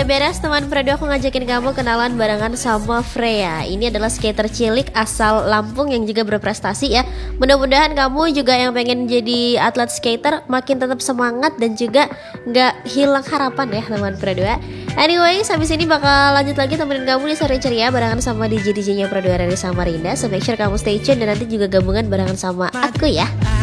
udah beres teman Fredo, aku ngajakin kamu kenalan barengan sama Freya. Ini adalah skater cilik asal Lampung yang juga berprestasi ya. Mudah-mudahan kamu juga yang pengen jadi atlet skater makin tetap semangat dan juga nggak hilang harapan ya teman Fredo ya. Anyway, habis ini bakal lanjut lagi temenin kamu di sore ceria barengan sama DJ-DJ-nya Fredo Rary Samarinda. So make sure kamu stay tune dan nanti juga gabungan barengan sama aku ya.